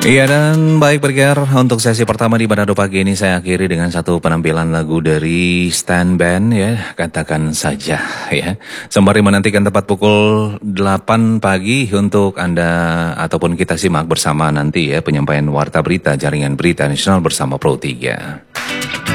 Iya dan baik bergear untuk sesi pertama di Manado pagi ini saya akhiri dengan satu penampilan lagu dari Stan Band ya, katakan saja ya. Sembari menantikan tepat pukul 8 pagi untuk Anda ataupun kita simak bersama nanti ya penyampaian warta berita jaringan berita nasional bersama Pro 3.